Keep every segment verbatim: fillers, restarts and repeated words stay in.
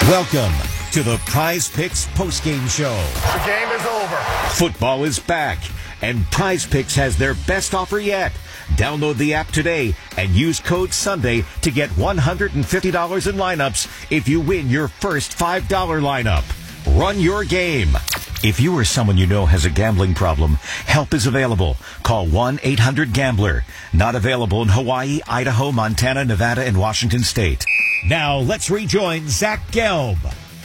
Welcome to the Prize Picks postgame show. The game is over. Football is back, and Prize Picks has their best offer yet. Download the app today and use code Sunday to get one hundred fifty dollars in lineups if you win your first five dollar lineup. Run your game. If you or someone you know has a gambling problem, help is available. Call one eight hundred gambler. Not available in Hawaii, Idaho, Montana, Nevada, and Washington State. Now let's rejoin Zach Gelb.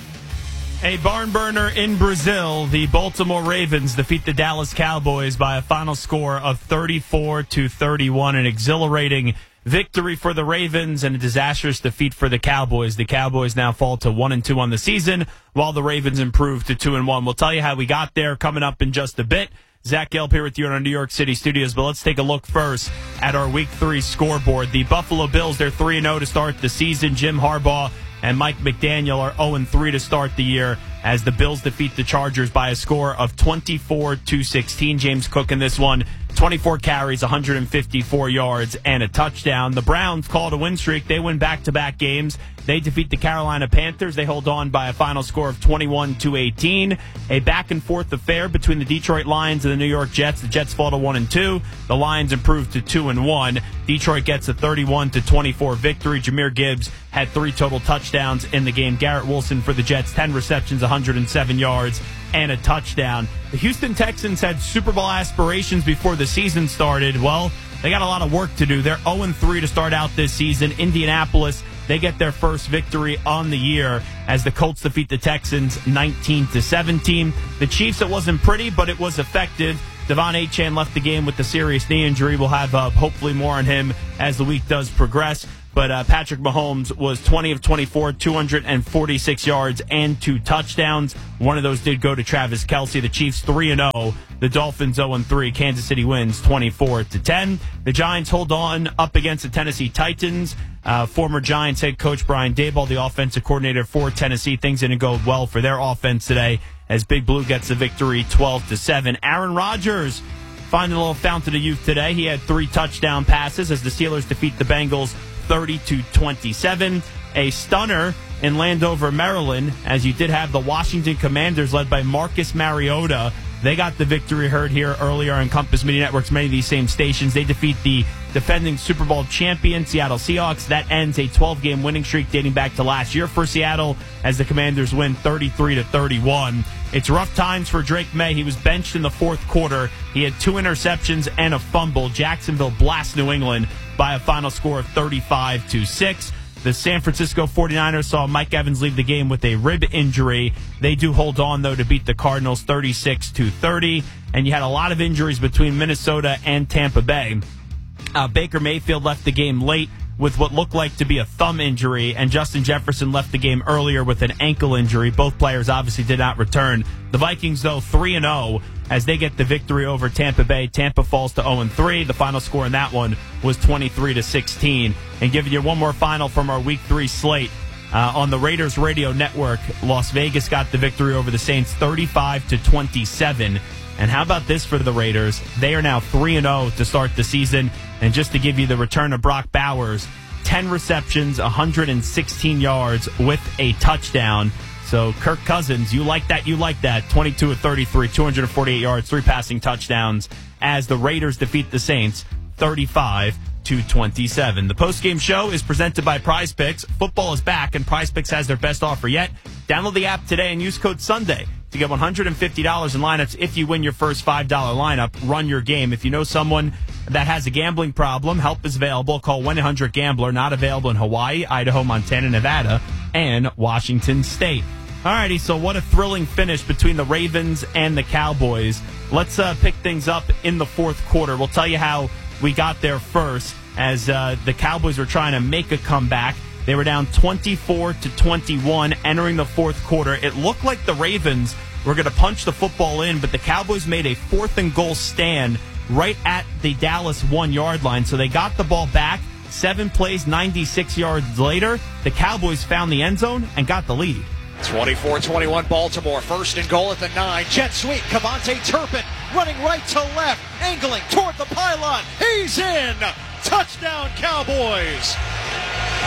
A barn burner in Brazil. The Baltimore Ravens defeat the Dallas Cowboys by a final score of thirty-four to thirty-one. An exhilarating victory for the Ravens and a disastrous defeat for the Cowboys. The Cowboys now fall to one and two on the season, while the Ravens improve to two and one. We'll tell you how we got there coming up in just a bit. Zach Gelb here with you in our New York City studios, but let's take a look first at our Week three scoreboard. The Buffalo Bills, they're three and oh to start the season. Jim Harbaugh and Mike McDaniel are oh and three to start the year as the Bills defeat the Chargers by a score of twenty-four to sixteen. James Cook in this one, twenty-four carries, one hundred fifty-four yards, and a touchdown. The Browns called a win streak. They win back-to-back games. They defeat the Carolina Panthers. They hold on by a final score of twenty-one to eighteen. A back-and-forth affair between the Detroit Lions and the New York Jets. The Jets fall to one and two. The Lions improve to two and one. Detroit gets a thirty-one to twenty-four victory. Jahmyr Gibbs had three total touchdowns in the game. Garrett Wilson for the Jets, ten receptions, one hundred seven yards, and a touchdown. The Houston Texans had Super Bowl aspirations before the season started. Well, they got a lot of work to do. They're oh and three to start out this season. Indianapolis, they get their first victory on the year as the Colts defeat the Texans nineteen to seventeen. The Chiefs, it wasn't pretty, but it was effective. Devon Achane left the game with a serious knee injury. We'll have uh, hopefully more on him as the week does progress. But uh, Patrick Mahomes was twenty of twenty-four, two hundred forty-six yards and two touchdowns. One of those did go to Travis Kelce. The Chiefs three and oh. The Dolphins oh and three. Kansas City wins twenty-four to ten. The Giants hold on up against the Tennessee Titans. Uh, former Giants head coach Brian Daboll, the offensive coordinator for Tennessee. Things didn't go well for their offense today as Big Blue gets a victory twelve to seven. Aaron Rodgers finding a little fountain of youth today. He had three touchdown passes as the Steelers defeat the Bengals thirty to twenty-seven. A stunner in Landover, Maryland, as you did have the Washington Commanders led by Marcus Mariota. They got the victory heard here earlier on Compass Media Networks, many of these same stations. They defeat the defending Super Bowl champion Seattle Seahawks. That ends a twelve-game winning streak dating back to last year for Seattle as the Commanders win thirty-three to thirty-one. It's rough times for Drake May. He was benched in the fourth quarter. He had two interceptions and a fumble. Jacksonville blasts New England by a final score of thirty-five to six. The San Francisco forty-niners saw Mike Evans leave the game with a rib injury. They do hold on, though, to beat the Cardinals thirty-six to thirty. And you had a lot of injuries between Minnesota and Tampa Bay. Uh, Baker Mayfield left the game late with what looked like to be a thumb injury, and Justin Jefferson left the game earlier with an ankle injury. Both players obviously did not return. The Vikings, though, three and oh as they get the victory over Tampa Bay. Tampa falls to oh and three. The final score in that one was twenty-three to sixteen. And giving you one more final from our Week three slate. Uh, on the Raiders Radio Network, Las Vegas got the victory over the Saints thirty-five to twenty-seven. And how about this for the Raiders? They are now three and oh to start the season. And just to give you the return of Brock Bowers, ten receptions, one hundred sixteen yards with a touchdown. So Kirk Cousins, you like that, you like that. twenty-two of thirty-three, two hundred forty-eight yards, three passing touchdowns as the Raiders defeat the Saints thirty-five to twenty-seven. The postgame show is presented by Prize Picks. Football is back, and Prize Picks has their best offer yet. Download the app today and use code Sunday to get one hundred fifty dollars in lineups if you win your first five dollar lineup. Run your game. If you know someone that has a gambling problem, help is available. Call one eight hundred gambler. Not available in Hawaii, Idaho, Montana, Nevada, and Washington State. Alrighty, so what a thrilling finish between the Ravens and the Cowboys. Let's uh, pick things up in the fourth quarter. We'll tell you how we got there first as uh, the Cowboys were trying to make a comeback. They were down twenty-four to twenty-one entering the fourth quarter. It looked like the Ravens were going to punch the football in, but the Cowboys made a fourth and goal stand right at the Dallas one-yard line. So they got the ball back. Seven plays, ninety-six yards later, the Cowboys found the end zone and got the lead. twenty-four twenty-one Baltimore, first and goal at the nine. Jet sweep, Kevontae Turpin running right to left, angling toward the pylon. He's in! Touchdown Cowboys! A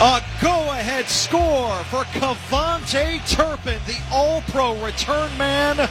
go-ahead score for KaVontae Turpin, the all-pro return man,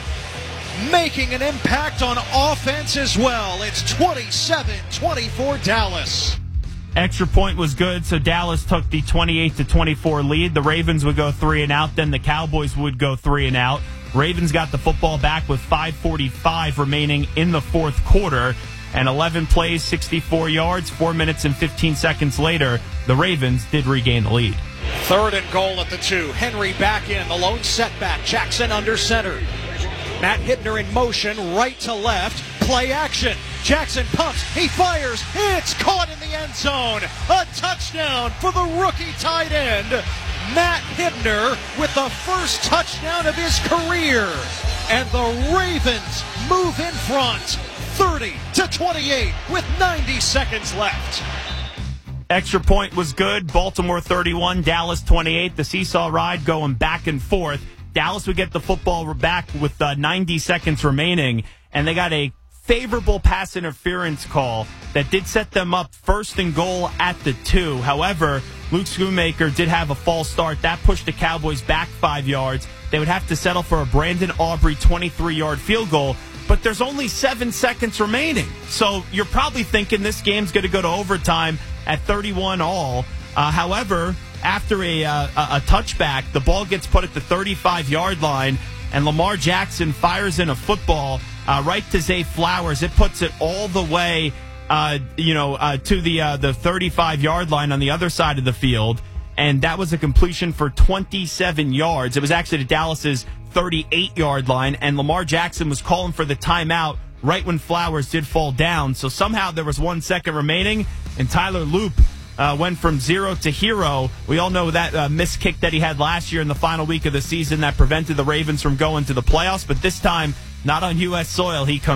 making an impact on offense as well. It's twenty-seven twenty-four Dallas. Extra point was good, so Dallas took the twenty-eight to twenty-four lead. The Ravens would go three and out, then the Cowboys would go three and out. Ravens got the football back with five forty-five remaining in the fourth quarter, and eleven plays, sixty-four yards, four minutes and fifteen seconds later, the Ravens did regain the lead. Third and goal at the two. Henry back in, the lone setback. Jackson under center. Matt Hibner in motion, right to left. Play action. Jackson pumps. He fires. It's caught in the end zone. A touchdown for the rookie tight end, Matt Hibner, with the first touchdown of his career. And the Ravens move in front, thirty to twenty-eight with ninety seconds left. Extra point was good. Baltimore thirty-one, Dallas twenty-eight. The seesaw ride going back and forth. Dallas would get the football back with uh, ninety seconds remaining, and they got a favorable pass interference call that did set them up first and goal at the two. However, Luke Schoonmaker did have a false start. That pushed the Cowboys back five yards. They would have to settle for a Brandon Aubrey twenty-three-yard field goal, but there's only seven seconds remaining. So you're probably thinking this game's going to go to overtime at thirty-one all. Uh, however, after a, uh, a touchback, the ball gets put at the thirty-five-yard line, and Lamar Jackson fires in a football uh, right to Zay Flowers. It puts it all the way, uh, you know, uh, to the uh, the thirty-five-yard line on the other side of the field, and that was a completion for twenty-seven yards. It was actually to Dallas's thirty-eight-yard line, and Lamar Jackson was calling for the timeout right when Flowers did fall down. So somehow there was one second remaining, and Tyler Loop Uh, went from zero to hero. We all know that uh, missed kick that he had last year in the final week of the season that prevented the Ravens from going to the playoffs. But this time, not on U S soil, he comes